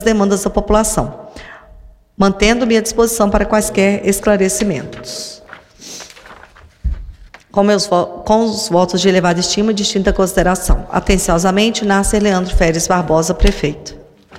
demandas da população, mantendo-me à disposição para quaisquer esclarecimentos. Com os votos de elevada estima e distinta consideração. Atenciosamente, Nasser Leandro Feres Barbosa, prefeito.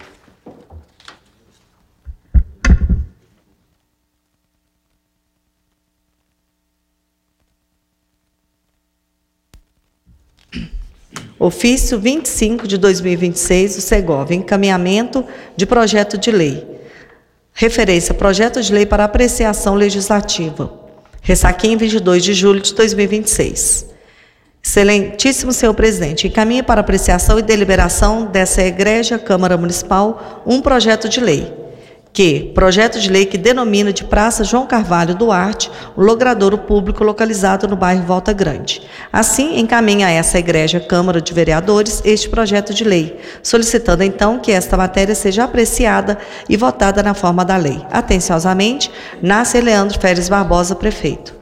Ofício 25 de 2026 do Segov, encaminhamento de projeto de lei. Referência, projeto de lei para apreciação legislativa. Ressaquinha, 22 de julho de 2026. Excelentíssimo senhor presidente, encaminha para apreciação e deliberação dessa egrégia Câmara Municipal um projeto de lei. Projeto de lei que denomina de Praça João Carvalho Duarte, um logradouro público localizado no bairro Volta Grande. Assim, encaminha a essa egrégia Câmara de Vereadores este projeto de lei, solicitando então que esta matéria seja apreciada e votada na forma da lei. Atenciosamente, Nasser Leandro Feres Barbosa, prefeito.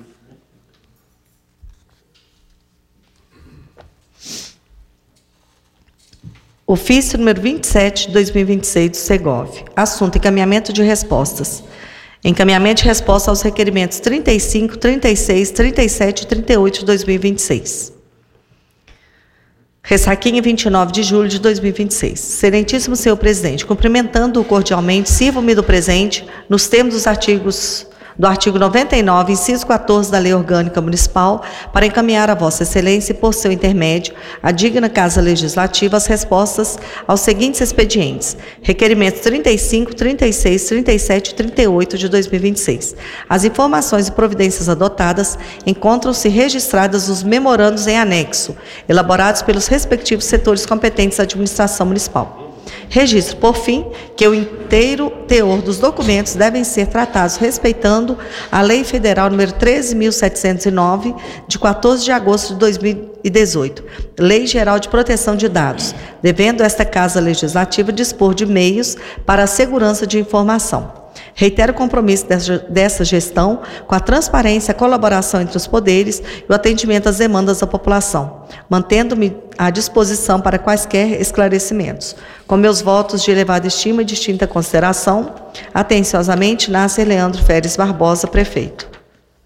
Ofício número 27 de 2026 do Segov. Assunto: encaminhamento de respostas. Encaminhamento de resposta aos requerimentos 35, 36, 37 e 38 de 2026. Ressaquinha, 29 de julho de 2026. Excelentíssimo senhor presidente, cumprimentando-o cordialmente, sirvo-me do presente, nos termos do artigo 99, inciso 14 da Lei Orgânica Municipal, para encaminhar a Vossa Excelência e, por seu intermédio, a digna Casa Legislativa, as respostas aos seguintes expedientes. Requerimentos 35, 36, 37 e 38 de 2026. As informações e providências adotadas encontram-se registradas nos memorandos em anexo, elaborados pelos respectivos setores competentes da administração municipal. Registro, por fim, que o inteiro teor dos documentos devem ser tratados respeitando a Lei Federal nº 13.709, de 14 de agosto de 2018, Lei Geral de Proteção de Dados, devendo esta Casa Legislativa dispor de meios para a segurança de informação. Reitero o compromisso dessa gestão com a transparência, a colaboração entre os poderes e o atendimento às demandas da população, mantendo-me à disposição para quaisquer esclarecimentos. Com meus votos de elevada estima e distinta consideração, atenciosamente, Nasser Leandro Feres Barbosa, prefeito.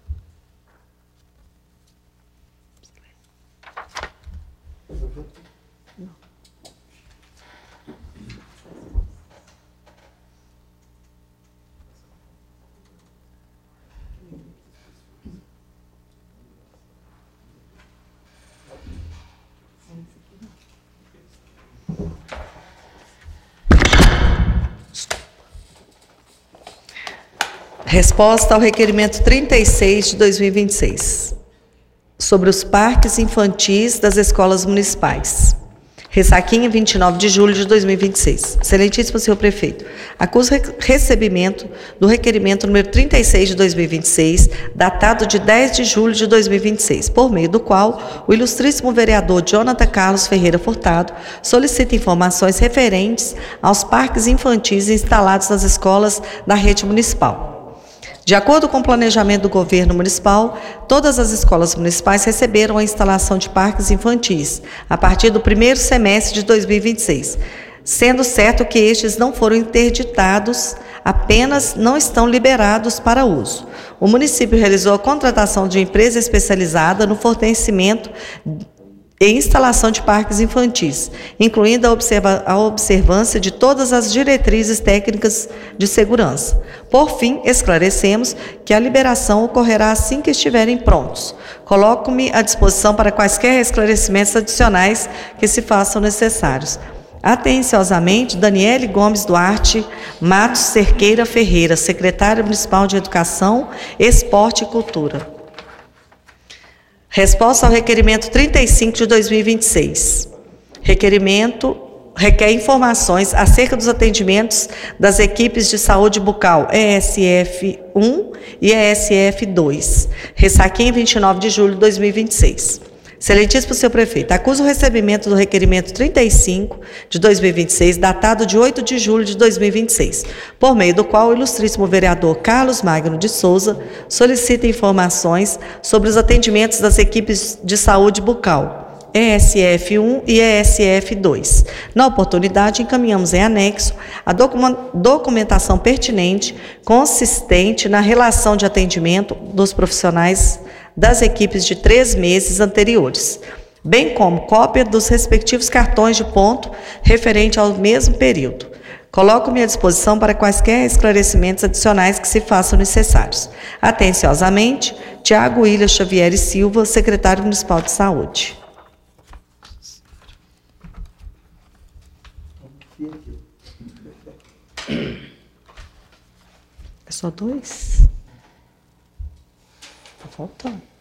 Resposta ao requerimento 36 de 2026, sobre os parques infantis das escolas municipais. Ressaquinha, 29 de julho de 2026. Excelentíssimo senhor prefeito, acuso recebimento do requerimento número 36 de 2026, datado de 10 de julho de 2026, por meio do qual o ilustríssimo vereador Jonathan Carlos Ferreira Furtado solicita informações referentes aos parques infantis instalados nas escolas da rede municipal. De acordo com o planejamento do governo municipal, todas as escolas municipais receberam a instalação de parques infantis a partir do primeiro semestre de 2026, sendo certo que estes não foram interditados, apenas não estão liberados para uso. O município realizou a contratação de uma empresa especializada no fornecimento e instalação de parques infantis, incluindo a observância de todas as diretrizes técnicas de segurança. Por fim, esclarecemos que a liberação ocorrerá assim que estiverem prontos. Coloco-me à disposição para quaisquer esclarecimentos adicionais que se façam necessários. Atenciosamente, Daniele Gomes Duarte Matos Cerqueira Ferreira, secretária municipal de Educação, Esporte e Cultura. Resposta ao requerimento 35 de 2026. Requerimento requer informações acerca dos atendimentos das equipes de saúde bucal ESF1 e ESF2. Ressaquinha, 29 de julho de 2026. Excelentíssimo senhor prefeito, acuso o recebimento do requerimento 35 de 2026, datado de 8 de julho de 2026, por meio do qual o ilustríssimo vereador Carlos Magno de Souza solicita informações sobre os atendimentos das equipes de saúde bucal ESF1 e ESF2. Na oportunidade, encaminhamos em anexo a documentação pertinente, consistente na relação de atendimento dos profissionais das equipes de 3 meses anteriores, bem como cópia dos respectivos cartões de ponto referente ao mesmo período. Coloco-me à disposição para quaisquer esclarecimentos adicionais que se façam necessários. Atenciosamente, Tiago William Xavier e Silva, secretário municipal de saúde. É só 2? Tá faltando.